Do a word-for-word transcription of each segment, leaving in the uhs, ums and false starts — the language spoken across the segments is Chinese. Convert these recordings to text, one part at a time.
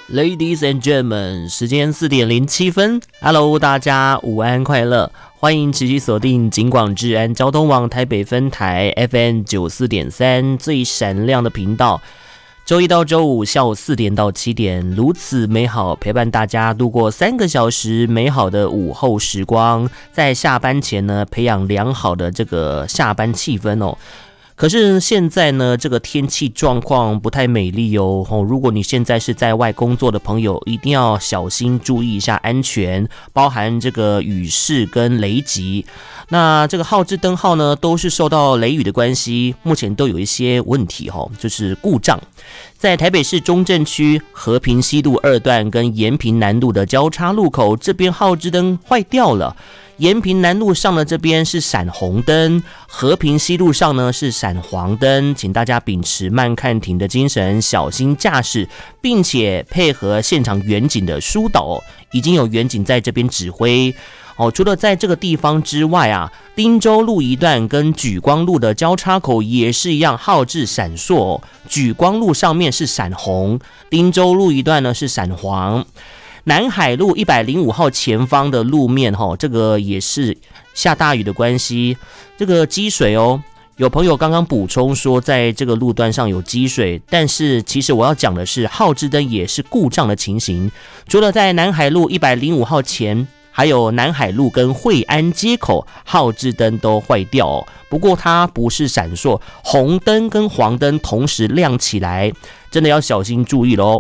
Ladies and gentlemen， 时间四点零七分 ，Hello， 大家午安快乐，欢迎持续锁定警广治安交通网台北分台 F M 九四点三最闪亮的频道。周一到周五下午四点到七点，如此美好陪伴大家度过三个小时美好的午后时光，在下班前呢，培养良好的这个下班气氛哦。可是现在呢，这个天气状况不太美丽哦。哦，如果你现在是在外工作的朋友，一定要小心注意一下安全，包含这个雨势跟雷击。那这个号志灯号呢，都是受到雷雨的关系，目前都有一些问题哦，就是故障。在台北市中正区和平西路二段跟延平南路的交叉路口，这边号志灯坏掉了。延平南路上的这边是闪红灯，和平西路上呢是闪黄灯，请大家秉持慢看停的精神，小心驾驶，并且配合现场远警的疏导，已经有远警在这边指挥。哦，除了在这个地方之外啊，汀州路一段跟莒光路的交叉口也是一样，号志闪烁哦。莒光路上面是闪红，汀州路一段呢是闪黄。南海路一百零五号前方的路面哈，这个也是下大雨的关系，这个积水哦。有朋友刚刚补充说，在这个路段上有积水，但是其实我要讲的是，号志灯也是故障的情形。除了在南海路一百零五号前，还有南海路跟惠安街口号志灯都坏掉哦。不过它不是闪烁，红灯跟黄灯同时亮起来，真的要小心注意咯。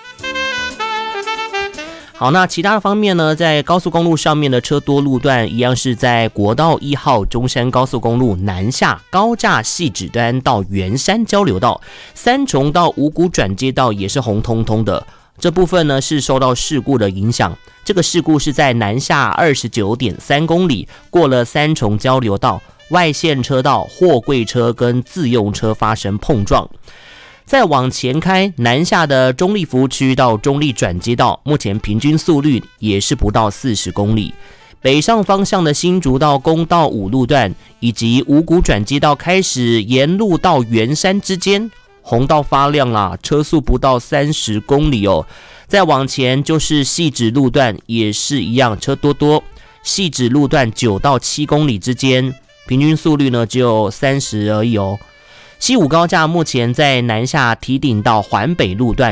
好，那其他的方面呢，在高速公路上面的车多路段，一样是在国道一号中山高速公路南下高架汐止端到圆山交流道，三重到五股转接道也是红彤彤的。这部分呢是受到事故的影响，这个事故是在南下 二十九点三公里，过了三重交流道，外线车道货柜车跟自用车发生碰撞。再往前开，南下的中立服务区到中立转接道，目前平均速率也是不到四十公里。北上方向的新竹到公道五路段，以及五股转接道开始沿路到圆山之间，红道发亮啦，车速不到三十公里哦。再往前就是汐止路段，也是一样，车多多。汐止路段九到七公里之间，平均速率呢只有三十而已哦。西武高架目前在南下堤顶到环北路段